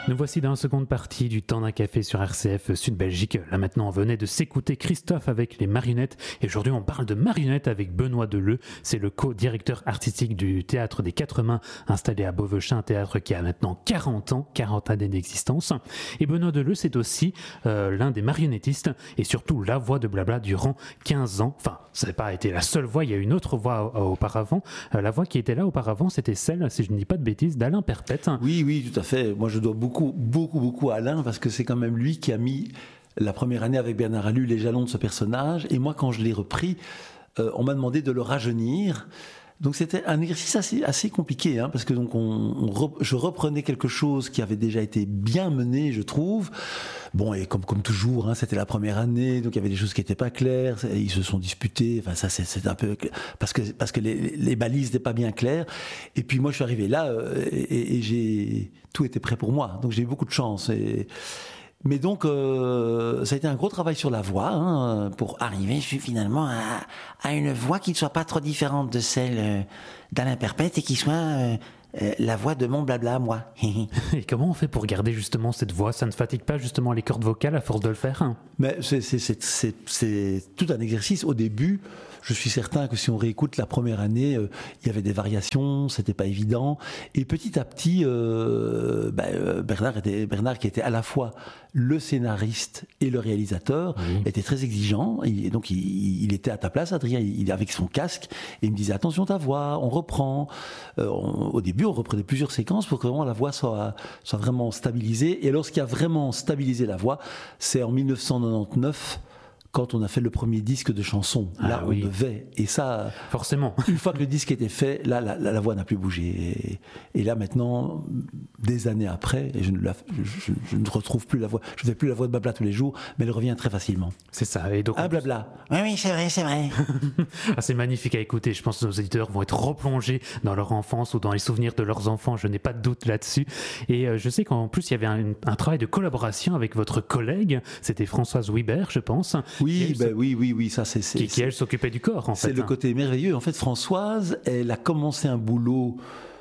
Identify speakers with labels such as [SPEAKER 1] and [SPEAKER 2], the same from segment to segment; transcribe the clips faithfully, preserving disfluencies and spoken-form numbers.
[SPEAKER 1] Nous voici dans la seconde partie du Temps d'un café sur R C F Sud Belgique. Là maintenant, on venait de s'écouter Christophe avec les marionnettes. Et aujourd'hui, on parle de marionnettes avec Benoît Deleu. C'est le co-directeur artistique du Théâtre des Quatre Mains, installé à Beauvechain, un théâtre qui a maintenant quarante ans, quarante années d'existence. Et Benoît Deleu, c'est aussi euh, l'un des marionnettistes et surtout la voix de Blabla durant quinze ans. Enfin, ça n'a pas été la seule voix, il y a une autre voix euh, auparavant. Euh, la voix qui était là auparavant, c'était celle, si je ne dis pas de bêtises, d'Alain Perpète.
[SPEAKER 2] Oui, oui, tout à fait. Moi, je dois beaucoup Beaucoup, beaucoup, beaucoup à Alain, parce que c'est quand même lui qui a mis la première année avec Bernard Alu les jalons de ce personnage. Et moi, quand je l'ai repris, euh, on m'a demandé de le rajeunir. Donc c'était un exercice assez, assez compliqué, hein, parce que donc on, on rep, je reprenais quelque chose qui avait déjà été bien mené, je trouve. Bon, et comme, comme toujours, hein, c'était la première année, donc il y avait des choses qui n'étaient pas claires, ils se sont disputés, enfin ça c'est, c'est un peu... Parce que, parce que les, les balises n'étaient pas bien claires. Et puis moi je suis arrivé là, euh, et, et j'ai... tout était prêt pour moi, donc j'ai eu beaucoup de chance. Et... Mais donc, euh, ça a été un gros travail sur la voix, hein, pour arriver finalement à, à une voix qui ne soit pas trop différente de celle euh, d'Alain Perpète et qui soit euh, euh, la voix de mon blabla, moi.
[SPEAKER 1] Et comment on fait pour garder justement cette voix ? Ça ne fatigue pas justement les cordes vocales à force de le faire, hein ?
[SPEAKER 2] Mais c'est, c'est, c'est, c'est, c'est tout un exercice. Au début, je suis certain que si on réécoute la première année, euh, il y avait des variations, c'était pas évident. Et petit à petit, euh, bah, euh, Bernard, était, Bernard, qui était à la fois le scénariste et le réalisateur, oui. était très exigeant. Et donc, il, il était à ta place, Adrien, il, avec son casque, et il me disait attention ta voix, on reprend. Euh, on, au début, on reprenait plusieurs séquences pour que vraiment la voix soit, soit vraiment stabilisée. Et alors, ce qui a vraiment stabilisé la voix, c'est en dix-neuf cent quatre-vingt-dix-neuf, quand on a fait le premier disque de chansons. Là, ah, on oui. devait. Et ça,
[SPEAKER 1] forcément.
[SPEAKER 2] Une fois que le disque était fait, là, la, la, la voix n'a plus bougé. Et, et là, maintenant, des années après, et je ne, la, je, je, je ne retrouve plus la voix. Je ne fais plus la voix de Blabla tous les jours, mais elle revient très facilement.
[SPEAKER 1] C'est ça. Et donc,
[SPEAKER 2] ah, Blabla. Oui, oui, c'est vrai, c'est vrai.
[SPEAKER 1] Ah, c'est magnifique à écouter. Je pense que nos auditeurs vont être replongés dans leur enfance ou dans les souvenirs de leurs enfants. Je n'ai pas de doute là-dessus. Et euh, je sais qu'en plus, il y avait un, un travail de collaboration avec votre collègue. C'était Françoise Wibert, je pense.
[SPEAKER 2] Oui, ben oui, oui, oui, ça c'est... c'est
[SPEAKER 1] qui, qui elle s'occupait du corps, en fait.
[SPEAKER 2] C'est le côté merveilleux. En fait, Françoise, elle a commencé un boulot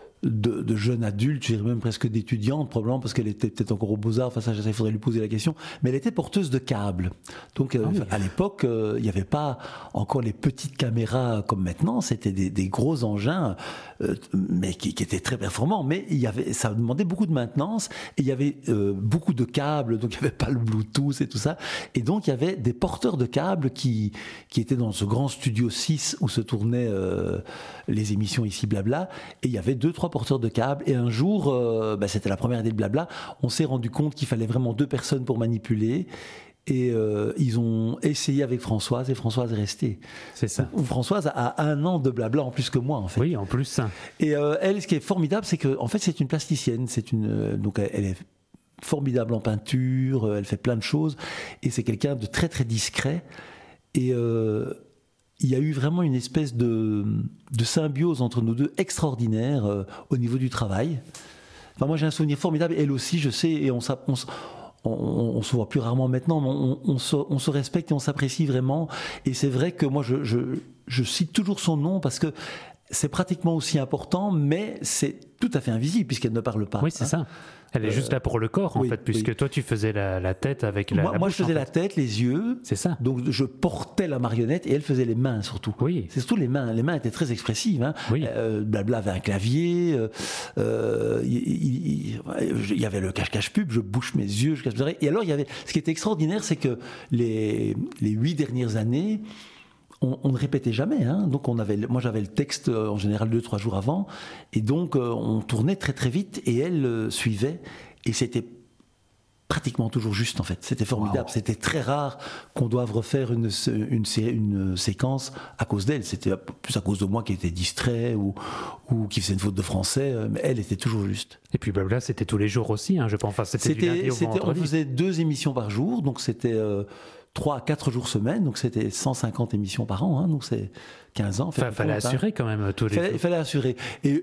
[SPEAKER 2] de, de jeune adulte, je dirais même presque d'étudiante, probablement parce qu'elle était peut-être encore au Beaux-Arts, enfin ça, il faudrait lui poser la question, mais elle était porteuse de câbles. Donc, ah, euh, oui. à l'époque, euh, il n'y avait pas encore les petites caméras comme maintenant, c'était des, des gros engins, euh, mais qui, qui étaient très performants, mais il y avait, ça demandait beaucoup de maintenance, et il y avait euh, beaucoup de câbles, donc il n'y avait pas le Bluetooth et tout ça, et donc il y avait des porteurs de câbles qui, qui étaient dans ce grand studio six où se tournaient euh, les émissions ici, Blabla, et il y avait deux, trois porteurs de câbles, et un jour, euh, bah, c'était la première année de Blabla, on s'est rendu compte qu'il fallait vraiment deux personnes pour manipuler, et euh, ils ont essayé avec Françoise, et Françoise est restée.
[SPEAKER 1] C'est ça.
[SPEAKER 2] Françoise a un an de Blabla en plus que moi, en fait.
[SPEAKER 1] Oui, en plus.
[SPEAKER 2] Et euh, elle, ce qui est formidable, c'est que, en fait, c'est une plasticienne, c'est une, euh, donc elle est formidable en peinture, elle fait plein de choses, et c'est quelqu'un de très très discret, et euh, il y a eu vraiment une espèce de, de symbiose entre nous deux extraordinaire euh, au niveau du travail. Enfin, moi j'ai un souvenir formidable, elle aussi je sais, et on, on, on, on se voit plus rarement maintenant, mais on, on, se, on se respecte et on s'apprécie vraiment, et c'est vrai que moi je, je, je cite toujours son nom parce que c'est pratiquement aussi important, mais c'est tout à fait invisible puisqu'elle ne parle pas.
[SPEAKER 1] Oui, c'est hein. ça. Elle est euh, juste là pour le corps, en oui, fait, puisque oui. toi, tu faisais la, la tête avec la
[SPEAKER 2] Moi,
[SPEAKER 1] la
[SPEAKER 2] moi
[SPEAKER 1] bouche,
[SPEAKER 2] je faisais
[SPEAKER 1] en
[SPEAKER 2] la
[SPEAKER 1] fait.
[SPEAKER 2] tête, les yeux.
[SPEAKER 1] C'est ça.
[SPEAKER 2] Donc, je portais la marionnette et elle faisait les mains, surtout.
[SPEAKER 1] Oui.
[SPEAKER 2] C'est surtout les mains. Les mains étaient très expressives. Hein.
[SPEAKER 1] Oui.
[SPEAKER 2] Euh, Blabla avait un clavier. Il euh, il, il, il y avait le cache-cache pub. Je bouche mes yeux. Je cache mes oreilles. Et alors, il y avait... ce qui était extraordinaire, c'est que les, les huit dernières années... On, on ne répétait jamais, hein. Donc on avait, moi j'avais le texte euh, en général deux trois jours avant, et donc euh, on tournait très très vite, et elle euh, suivait, et c'était pratiquement toujours juste en fait. C'était formidable, wow. C'était très rare qu'on doive refaire une, une, une, une séquence à cause d'elle. C'était plus à cause de moi qui était distrait ou, ou qui faisait une faute de français, mais elle était toujours juste.
[SPEAKER 1] Et puis Blabla, c'était tous les jours aussi, hein, je pense. Enfin, c'était, c'était, du lundi au
[SPEAKER 2] c'était
[SPEAKER 1] vendredi.
[SPEAKER 2] On faisait deux émissions par jour, donc c'était euh, trois à quatre jours semaine, donc c'était cent cinquante émissions par an, hein, donc c'est quinze ans.
[SPEAKER 1] Il enfin, fallait compte, assurer hein. quand même tous les
[SPEAKER 2] fallait,
[SPEAKER 1] jours.
[SPEAKER 2] Il fallait assurer. Et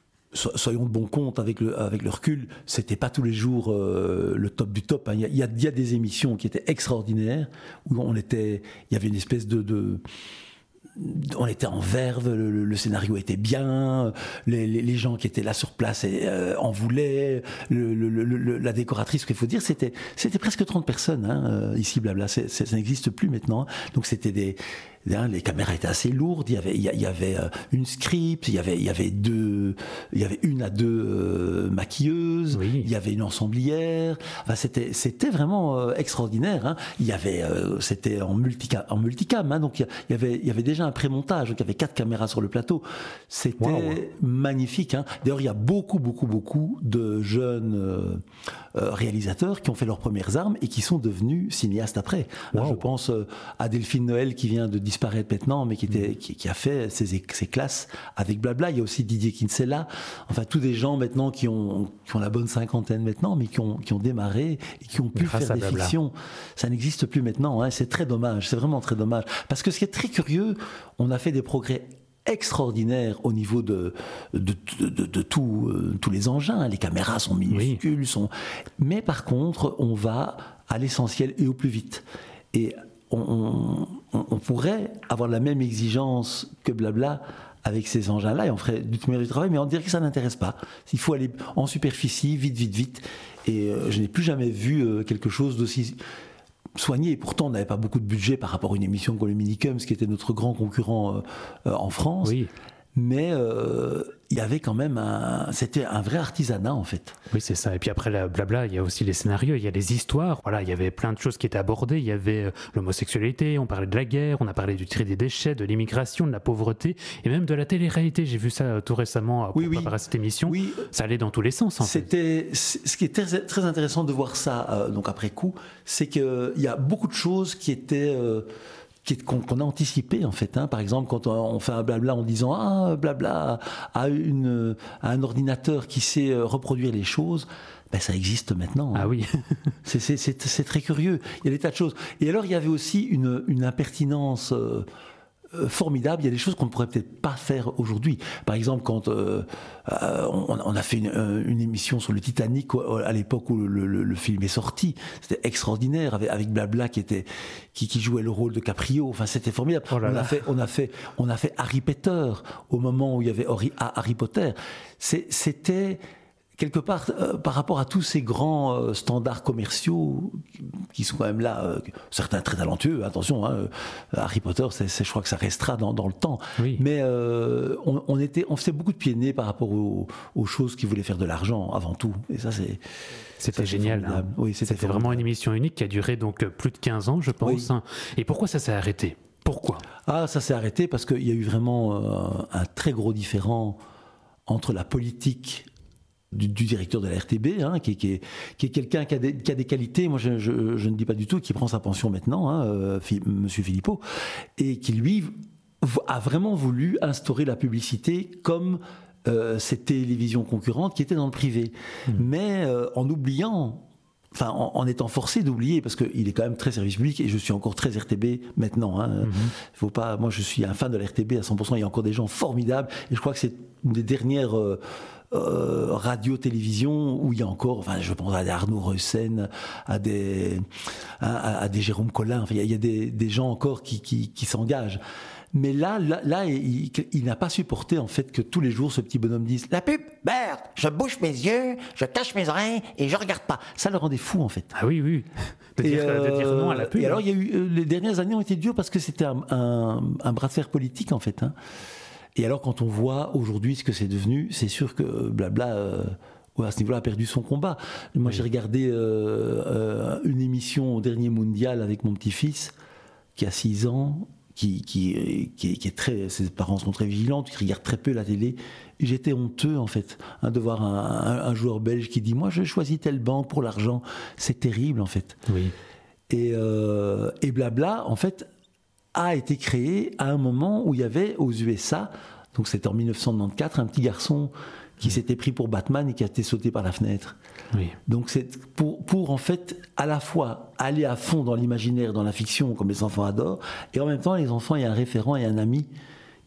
[SPEAKER 2] soyons de bon compte avec le, avec le recul, c'était pas tous les jours euh, le top du top. Hein. Il, y a, il, y a, il y a des émissions qui étaient extraordinaires, où on était, il y avait une espèce de... de on était en verve, le, le scénario était bien, les, les, les gens qui étaient là sur place euh, en voulaient, le, le, le, la décoratrice, ce qu'il faut dire, c'était, c'était presque trente personnes, hein, ici, blabla, c'est, c'est, ça n'existe plus maintenant. Donc c'était des... Les caméras étaient assez lourdes. Il y avait, il y avait une script, il y avait, il y avait deux, il y avait une à deux euh, maquilleuses, oui. Il y avait une ensemblière. Enfin, c'était, c'était vraiment euh, extraordinaire. Hein. Il y avait, euh, c'était en multicam, en multicam. Hein, donc il y avait, il y avait déjà un pré-montage. Donc il y avait quatre caméras sur le plateau. C'était wow. magnifique. Hein. D'ailleurs, il y a beaucoup, beaucoup, beaucoup de jeunes euh, euh, réalisateurs qui ont fait leurs premières armes et qui sont devenus cinéastes après. Wow. Alors, je pense euh, à Delphine Noël qui vient de disparaître maintenant, mais qui, était, qui, qui a fait ses, ses classes avec blabla. Il y a aussi Didier Kinsella, enfin tous des gens maintenant qui ont, qui ont la bonne cinquantaine maintenant, mais qui ont, qui ont démarré et qui ont pu Grâce faire des blabla. fictions. Ça n'existe plus maintenant, hein. C'est très dommage, c'est vraiment très dommage. Parce que ce qui est très curieux, on a fait des progrès extraordinaire au niveau de, de, de, de, de tout, euh, tous les engins. Les caméras sont minuscules, oui. sont... mais par contre, on va à l'essentiel et au plus vite. Et on, on, on pourrait avoir la même exigence que blabla avec ces engins-là et on ferait du meilleur du travail, mais on dirait que ça n'intéresse pas. Il faut aller en superficie, vite, vite, vite. Et euh, je n'ai plus jamais vu euh, quelque chose d'aussi soigné. Et pourtant, on n'avait pas beaucoup de budget par rapport à une émission comme le Minicums, qui était notre grand concurrent euh, euh, en France. Oui. Mais euh, il y avait quand même un... C'était un vrai artisanat, en fait.
[SPEAKER 1] Oui, c'est ça. Et puis après, la blabla, il y a aussi les scénarios, il y a les histoires. Voilà, il y avait plein de choses qui étaient abordées. Il y avait l'homosexualité, on parlait de la guerre, on a parlé du tri des déchets, de l'immigration, de la pauvreté, et même de la télé-réalité. J'ai vu ça tout récemment pour oui, préparer oui. cette émission. Oui. Ça allait dans tous les sens, en
[SPEAKER 2] C'était...
[SPEAKER 1] fait.
[SPEAKER 2] Ce qui est très, très intéressant de voir ça, euh, donc après coup, c'est qu'il y a beaucoup de choses qui étaient... Euh, Qu'on, qu'on a anticipé en fait, hein. Par exemple quand on fait un blabla en disant ah blabla à, une, à un ordinateur qui sait reproduire les choses, ben ça existe maintenant. Hein.
[SPEAKER 1] Ah oui.
[SPEAKER 2] c'est, c'est, c'est, c'est très curieux. Il y a des tas de choses. Et alors il y avait aussi une, une impertinence euh, formidable. Il y a des choses qu'on ne pourrait peut-être pas faire aujourd'hui. Par exemple, quand euh, on, on a fait une, une émission sur le Titanic à l'époque où le, le, le film est sorti, c'était extraordinaire avec, avec blabla qui était qui, qui jouait le rôle de Caprio. Enfin, c'était formidable. Oh là là. On a fait, on a fait, on a fait Harry Potter au moment où il y avait Harry, Harry Potter. C'est, c'était quelque part, euh, par rapport à tous ces grands euh, standards commerciaux qui sont quand même là, euh, certains très talentueux, attention, hein, euh, Harry Potter, c'est, c'est, je crois que ça restera dans, dans le temps. Oui. Mais euh, on, on, était, on faisait beaucoup de pieds nez par rapport aux, aux choses qui voulaient faire de l'argent avant tout. Et ça, c'est...
[SPEAKER 1] C'était génial. Hein.
[SPEAKER 2] Oui, c'était,
[SPEAKER 1] c'était vraiment une émission unique qui a duré donc plus de quinze ans, je pense. Oui. Et pourquoi ça s'est arrêté ? Pourquoi ?
[SPEAKER 2] Ah, ça s'est arrêté parce qu'il y a eu vraiment euh, un très gros différend entre la politique Du, du directeur de la R T B, hein, qui, qui, est, qui est quelqu'un qui a, des, qui a des qualités, moi je, je, je ne dis pas du tout, qui prend sa pension maintenant, hein, euh, Monsieur Philippot, et qui lui a vraiment voulu instaurer la publicité comme euh, ces télévisions concurrentes qui étaient dans le privé, mmh. mais euh, en oubliant... Enfin, en, en étant forcé d'oublier, parce qu'il est quand même très service public, et je suis encore très R T B maintenant. Hein. Mm-hmm. Faut pas, moi, je suis un fan de la R T B à cent pour cent. Il y a encore des gens formidables, et je crois que c'est une des dernières euh, euh, radio-télévisions où il y a encore, enfin, je pense à des Arnaud Reussen, à des, à, à des Jérôme Collin. Enfin, il y a, il y a des, des gens encore qui, qui, qui s'engagent. Mais là, là, là il, il n'a pas supporté en fait que tous les jours ce petit bonhomme dise la pub, merde, je bouche mes yeux, je cache mes oreilles et je regarde pas. Ça le rendait fou en fait.
[SPEAKER 1] Ah oui, oui. De, dire, euh, de dire non à la pub.
[SPEAKER 2] Et alors il y a eu les dernières années ont été dures parce que c'était un, un, un bras de fer politique en fait. Hein. Et alors quand on voit aujourd'hui ce que c'est devenu, c'est sûr que blabla. Euh, à ce niveau-là, a perdu son combat. Moi, oui. j'ai regardé euh, euh, une émission au dernier mondial avec mon petit-fils qui a six ans. Qui, qui, qui, qui est très, ses parents sont très vigilants, qui regardent très peu la télé. Et j'étais honteux en fait hein, de voir un, un, un joueur belge qui dit moi je choisis telle banque pour l'argent. C'est terrible en fait.
[SPEAKER 1] Oui.
[SPEAKER 2] Et, euh, et blabla en fait a été créé à un moment où il y avait aux U S A, donc c'était en dix-neuf cent quatre-vingt-quatorze, un petit garçon qui mmh. s'était pris pour Batman et qui a été sauté par la fenêtre.
[SPEAKER 1] Oui.
[SPEAKER 2] Donc c'est pour, pour en fait à la fois aller à fond dans l'imaginaire, dans la fiction comme les enfants adorent, et en même temps les enfants, il y a un référent et un ami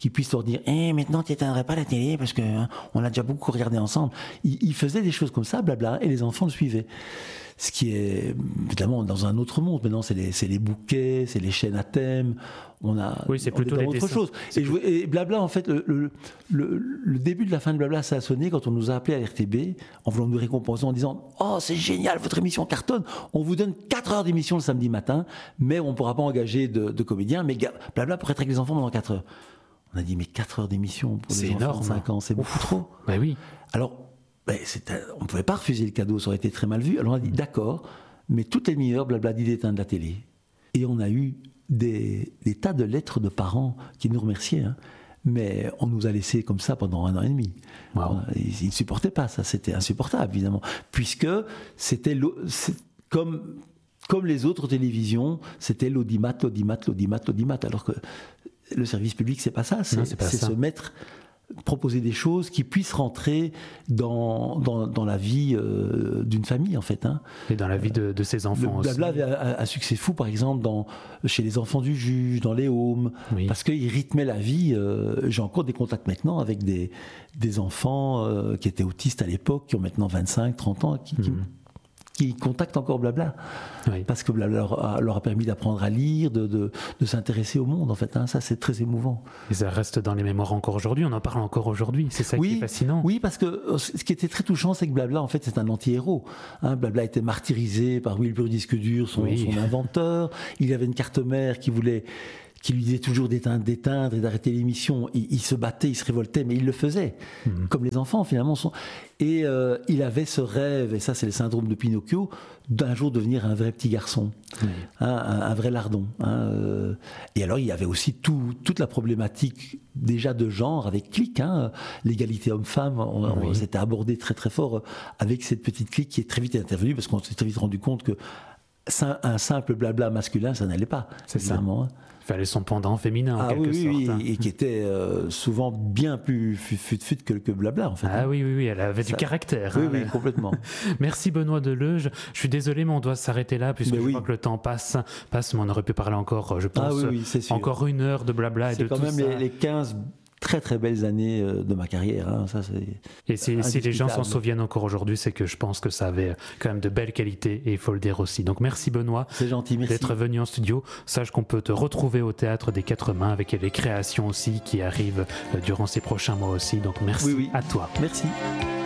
[SPEAKER 2] qui puisse leur dire eh, maintenant tu n'éteindrais pas la télé parce qu'on hein, a déjà beaucoup regardé ensemble. Il, il faisait des choses comme ça, blabla, et les enfants le suivaient. Ce qui est évidemment dans un autre monde. Maintenant, c'est les, c'est les bouquets, c'est les chaînes à thème. On a,
[SPEAKER 1] oui, c'est plutôt
[SPEAKER 2] on est dans
[SPEAKER 1] les
[SPEAKER 2] autre
[SPEAKER 1] dessins.
[SPEAKER 2] chose. Et, je, et blabla, en fait, le, le, le, le début de la fin de blabla, ça a sonné quand on nous a appelés à l'R T B en voulant nous récompenser en disant oh, c'est génial, votre émission cartonne. On vous donne quatre heures d'émission le samedi matin, mais on ne pourra pas engager de, de comédiens. Mais blabla pourrait être avec les enfants pendant quatre heures. On a dit mais quatre heures d'émission pour
[SPEAKER 1] c'est
[SPEAKER 2] les enfants
[SPEAKER 1] énorme.
[SPEAKER 2] de cinq ans, c'est beaucoup trop.
[SPEAKER 1] Ben oui.
[SPEAKER 2] Alors, ben, on ne pouvait pas refuser le cadeau, ça aurait été très mal vu. Alors on a dit d'accord. Mais toutes les demi-heures, blabla, dit d'éteindre la télé. Et on a eu des, des tas de lettres de parents qui nous remerciaient. Hein. Mais on nous a laissés comme ça pendant un an et demi.
[SPEAKER 1] Wow.
[SPEAKER 2] Ils ne supportaient pas ça, c'était insupportable, évidemment. Puisque c'était c'est comme, comme les autres télévisions, c'était l'audimat, l'audimat, l'audimat, l'audimat. Alors que le service public, c'est pas ça. C'est,
[SPEAKER 1] non, c'est pas
[SPEAKER 2] c'est
[SPEAKER 1] ça.
[SPEAKER 2] se mettre... proposer des choses qui puissent rentrer dans, dans, dans la vie euh, d'une famille, en fait. Hein.
[SPEAKER 1] Et dans la vie de, de ses enfants
[SPEAKER 2] le
[SPEAKER 1] aussi.
[SPEAKER 2] Blabla avait un, un succès fou, par exemple, dans, chez les enfants du juge, dans les homes,
[SPEAKER 1] oui.
[SPEAKER 2] parce qu'il rythmait la vie. Euh, j'ai encore des contacts maintenant avec des, des enfants euh, qui étaient autistes à l'époque, qui ont maintenant vingt-cinq, trente ans, qui, qui, mmh. qui contactent encore Blabla. Oui. Parce que Blabla leur a, leur a permis d'apprendre à lire, de, de, de s'intéresser au monde, en fait. Hein. Ça, c'est très émouvant.
[SPEAKER 1] Et ça reste dans les mémoires encore aujourd'hui, on en parle encore aujourd'hui, c'est ça
[SPEAKER 2] oui,
[SPEAKER 1] qui est fascinant.
[SPEAKER 2] Oui, parce que ce qui était très touchant, c'est que Blabla, en fait, c'est un anti-héros. Hein, Blabla était martyrisé par Wilbur Disque-Dur, son, oui. son inventeur. Il avait une carte mère qui voulait... qui lui disait toujours d'éteindre, d'éteindre et d'arrêter l'émission. Il, il se battait, il se révoltait, mais il le faisait. Mmh. Comme les enfants, finalement. Sont... Et euh, il avait ce rêve, et ça c'est le syndrome de Pinocchio, d'un jour devenir un vrai petit garçon, mmh. hein, un, un vrai lardon. Hein, euh... Et alors il y avait aussi tout, toute la problématique déjà de genre avec Click, hein, l'égalité homme-femme, on, oui. on s'était abordé très très fort avec cette petite Click qui est très vite intervenue, parce qu'on s'est très vite rendu compte que un simple blabla masculin, ça n'allait pas.
[SPEAKER 1] C'est ça. Hein. Il fallait son pendant féminin, en
[SPEAKER 2] ah,
[SPEAKER 1] quelque
[SPEAKER 2] oui,
[SPEAKER 1] sorte.
[SPEAKER 2] Oui, hein. Et qui était euh, souvent bien plus fut-fut que, que blabla, en fait.
[SPEAKER 1] Ah oui, oui, oui, elle avait ça... du caractère.
[SPEAKER 2] Oui,
[SPEAKER 1] hein,
[SPEAKER 2] oui,
[SPEAKER 1] mais...
[SPEAKER 2] complètement.
[SPEAKER 1] Merci Benoît Deleuge. Je suis désolé, mais on doit s'arrêter là, puisque mais je oui. crois que le temps passe, passe, mais on aurait pu parler encore, je pense,
[SPEAKER 2] ah, oui, oui,
[SPEAKER 1] encore une heure de blabla et de tout ça.
[SPEAKER 2] C'est quand même les, les quinze très très belles années de ma carrière. Hein. Ça, c'est
[SPEAKER 1] et si, si les gens s'en souviennent encore aujourd'hui, c'est que je pense que ça avait quand même de belles qualités et il faut le dire aussi. Donc merci Benoît
[SPEAKER 2] c'est gentil, merci.
[SPEAKER 1] d'être venu en studio. Sache qu'on peut te retrouver au Théâtre des Quatre Mains avec les créations aussi qui arrivent durant ces prochains mois aussi. Donc merci
[SPEAKER 2] oui, oui.
[SPEAKER 1] à toi.
[SPEAKER 2] Merci.